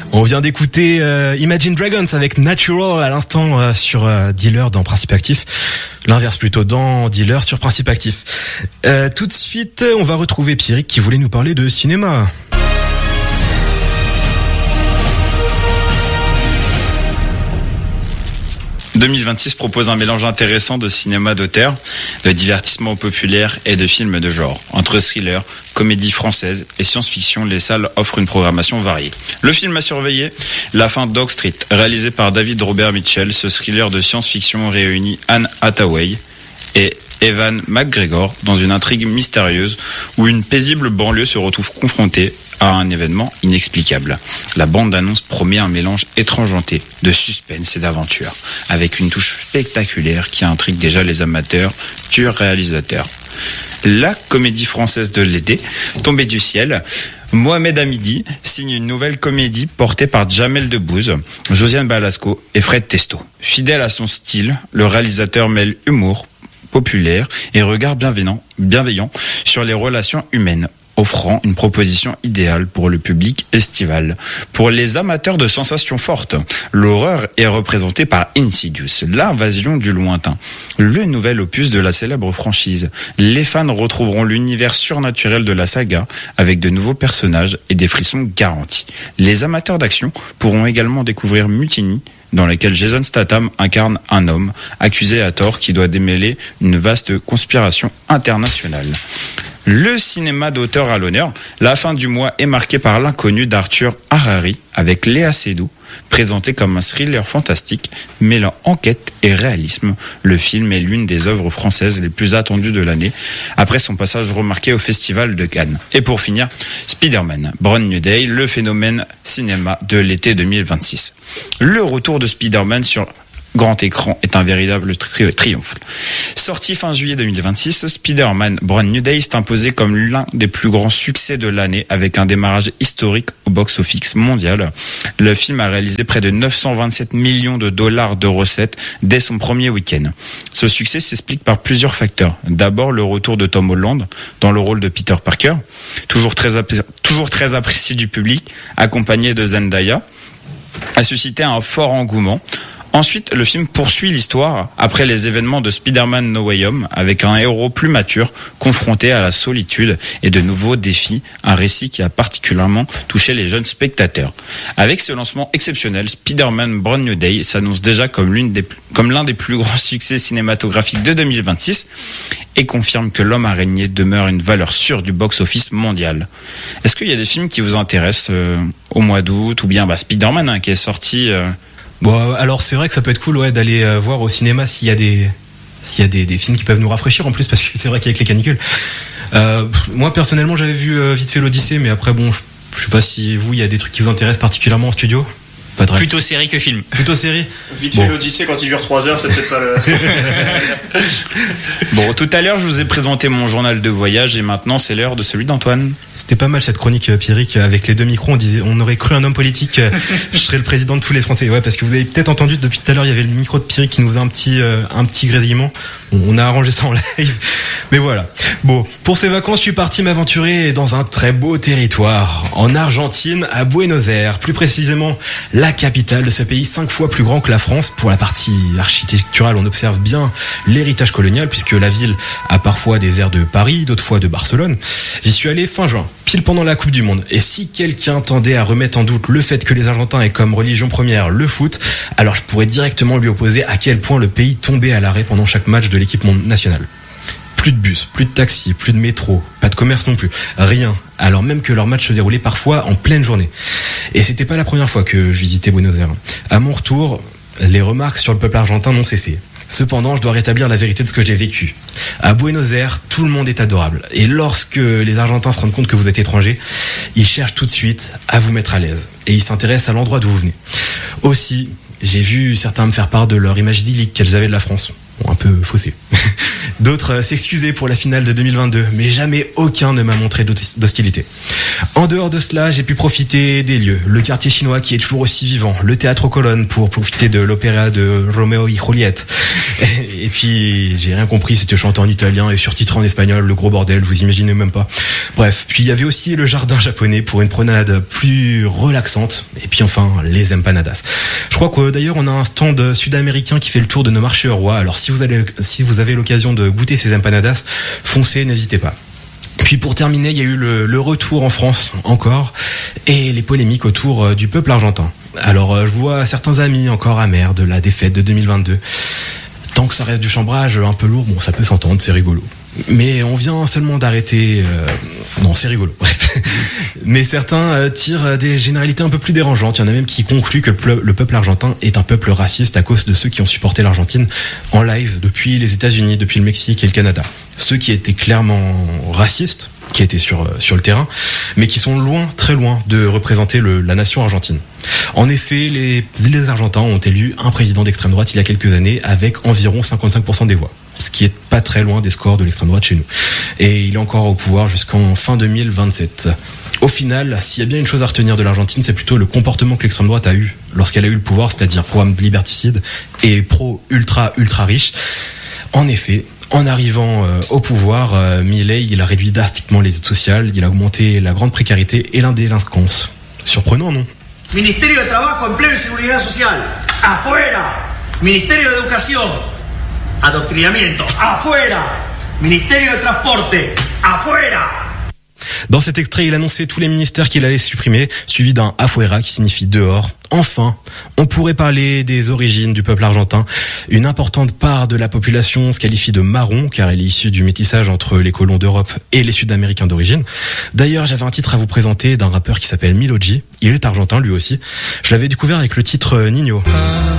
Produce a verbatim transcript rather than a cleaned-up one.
On vient d'écouter euh, Imagine Dragons avec Natural à l'instant euh, sur euh, Dealer dans Principe Actif. L'inverse plutôt dans Dealer sur Principe Actif. Euh, tout de suite, on va retrouver Pierrick qui voulait nous parler de cinéma. deux mille vingt-six propose un mélange intéressant de cinéma d'auteur, de divertissement populaire et de films de genre. Entre thriller, comédie française et science-fiction, les salles offrent une programmation variée. Le film à surveiller, La fin de Dog Street, réalisé par David Robert Mitchell. Ce thriller de science-fiction réunit Anne Hathaway et Ewan McGregor dans une intrigue mystérieuse où une paisible banlieue se retrouve confrontée à un événement inexplicable. La bande-annonce promet un mélange étrangeanté de suspense et d'aventure, avec une touche spectaculaire qui intrigue déjà les amateurs du réalisateur. La comédie française de l'été, tombée du ciel, Mohamed Hamidi signe une nouvelle comédie portée par Jamel Debbouze, Josiane Balasco et Fred Testo. Fidèle à son style, le réalisateur mêle humour populaire et regard bienveillant, bienveillant sur les relations humaines, offrant une proposition idéale pour le public estival. Pour les amateurs de sensations fortes, l'horreur est représentée par Insidious, l'invasion du lointain, le nouvel opus de la célèbre franchise. Les fans retrouveront l'univers surnaturel de la saga avec de nouveaux personnages et des frissons garantis. Les amateurs d'action pourront également découvrir Mutiny, dans laquelle Jason Statham incarne un homme accusé à tort qui doit démêler une vaste conspiration internationale. Le cinéma d'auteur à l'honneur. La fin du mois est marquée par L'inconnu d'Arthur Harari avec Léa Seydoux, présenté comme un thriller fantastique mêlant enquête et réalisme. Le film est l'une des œuvres françaises les plus attendues de l'année, après son passage remarqué au Festival de Cannes. Et pour finir, Spider-Man, Brand New Day, le phénomène cinéma de l'été deux mille vingt-six. Le retour de Spider-Man sur grand écran est un véritable tri- triomphe. Sorti fin juillet deux mille vingt-six, Spider-Man Brand New Day s'est imposé comme l'un des plus grands succès de l'année avec un démarrage historique au box-office mondial. Le film a réalisé près de neuf cent vingt-sept millions de dollars de recettes dès son premier week-end. Ce succès s'explique par plusieurs facteurs. D'abord, le retour de Tom Holland dans le rôle de Peter Parker, toujours très, apprécié, toujours très apprécié du public, accompagné de Zendaya, a suscité un fort engouement. Ensuite, le film poursuit l'histoire après les événements de Spider-Man No Way Home avec un héros plus mature, confronté à la solitude et de nouveaux défis, un récit qui a particulièrement touché les jeunes spectateurs. Avec ce lancement exceptionnel, Spider-Man Brand New Day s'annonce déjà comme, l'une des, comme l'un des plus grands succès cinématographiques de deux mille vingt-six et confirme que L'Homme Araignée demeure une valeur sûre du box-office mondial. Est-ce qu'il y a des films qui vous intéressent euh, au mois d'août ou bien bah, Spider-Man hein, qui est sorti... Euh, Bon, alors c'est vrai que ça peut être cool, ouais, d'aller euh, voir au cinéma s'il y a des, s'il y a des, des films qui peuvent nous rafraîchir en plus, parce que c'est vrai qu'avec les canicules. Euh, moi personnellement, j'avais vu euh, vite fait l'Odyssée, mais après bon, je, je sais pas si vous, il y a des trucs qui vous intéressent particulièrement en studio. Pas de Plutôt série que film. Plutôt série. Vite bon. fait l'Odyssée quand il dure trois heures, c'est peut-être pas le. Bon, tout à l'heure, je vous ai présenté mon journal de voyage et maintenant, c'est l'heure de celui d'Antoine. C'était pas mal cette chronique, Pierrick, avec les deux micros. On disait, on aurait cru un homme politique. Je serais le président de tous les Français. Ouais, parce que vous avez peut-être entendu depuis tout à l'heure, il y avait le micro de Pierrick qui nous faisait un petit, euh, un petit grésillement. Bon, on a arrangé ça en live. Mais voilà. Bon, pour ces vacances, je suis parti m'aventurer dans un très beau territoire, en Argentine, à Buenos Aires, plus précisément la capitale de ce pays, cinq fois plus grand que la France. Pour la partie architecturale, on observe bien l'héritage colonial, puisque la ville a parfois des airs de Paris, d'autres fois de Barcelone. J'y suis allé fin juin, pile pendant la Coupe du Monde. Et si quelqu'un tendait à remettre en doute le fait que les Argentins aient comme religion première le foot, alors je pourrais directement lui opposer à quel point le pays tombait à l'arrêt pendant chaque match de l'équipe nationale. Plus de bus, plus de taxis, plus de métro, pas de commerce non plus, rien. Alors même que leur match se déroulait parfois en pleine journée. Et c'était pas la première fois que je visitais Buenos Aires. À mon retour, les remarques sur le peuple argentin n'ont cessé. Cependant, je dois rétablir la vérité de ce que j'ai vécu. À Buenos Aires, tout le monde est adorable. Et lorsque les Argentins se rendent compte que vous êtes étranger, ils cherchent tout de suite à vous mettre à l'aise. Et ils s'intéressent à l'endroit d'où vous venez. Aussi, j'ai vu certains me faire part de leur image idyllique qu'elles avaient de la France. Bon, un peu faussée. D'autres euh, s'excusaient pour la finale de deux mille vingt-deux, mais jamais aucun ne m'a montré d'hostilité. En dehors de cela, j'ai pu profiter des lieux. Le quartier chinois qui est toujours aussi vivant, le théâtre aux colonnes pour profiter de l'opéra de Roméo et Juliette. Et, et puis, j'ai rien compris, c'était chanté en italien et surtitré en espagnol, le gros bordel, vous imaginez même pas. Bref, puis il y avait aussi le jardin japonais pour une promenade plus relaxante. Et puis enfin, les empanadas. Je crois que d'ailleurs, on a un stand sud-américain qui fait le tour de nos marchés au roi. Alors si vous allez, si vous avez l'occasion de goûter ces empanadas, foncez, n'hésitez pas. Puis pour terminer, il y a eu le, le retour en France, encore, et les polémiques autour du peuple argentin. Alors je vois certains amis encore amers de la défaite de deux mille vingt-deux. Tant que ça reste du chambrage un peu lourd, bon, ça peut s'entendre, c'est rigolo. Mais on vient seulement d'arrêter... Euh... Non, c'est rigolo, bref. Mais certains euh, tirent des généralités un peu plus dérangeantes. Il y en a même qui concluent que le, ple- le peuple argentin est un peuple raciste à cause de ceux qui ont supporté l'Argentine en live depuis les États-Unis, depuis le Mexique et le Canada. Ceux qui étaient clairement racistes, qui étaient sur sur le terrain, mais qui sont loin, très loin de représenter le, la nation argentine. En effet, les, les Argentins ont élu un président d'extrême droite il y a quelques années avec environ cinquante-cinq pour cent des voix, ce qui est pas très loin des scores de l'extrême droite chez nous. Et il est encore au pouvoir jusqu'en fin deux mille vingt-sept. Au final, s'il y a bien une chose à retenir de l'Argentine, c'est plutôt le comportement que l'extrême droite a eu lorsqu'elle a eu le pouvoir, c'est-à-dire programme liberticide et pro-ultra ultra riche. En effet, en arrivant euh, au pouvoir, euh, Milei, il a réduit drastiquement les aides sociales, il a augmenté la grande précarité et l'indélinquance. Surprenant, non? Ministerio de Trabajo, Empleo y Seguridad Social, afuera. Ministerio de Educación, adoctrinamiento, afuera. Ministerio de Transporte, afuera. Dans cet extrait, il annonçait tous les ministères qu'il allait supprimer, suivi d'un afuera qui signifie dehors. Enfin, on pourrait parler des origines du peuple argentin. Une importante part de la population se qualifie de marron, car elle est issue du métissage entre les colons d'Europe et les Sud-Américains d'origine. D'ailleurs, j'avais un titre à vous présenter d'un rappeur qui s'appelle Milo G. Il est argentin lui aussi. Je l'avais découvert avec le titre Niño.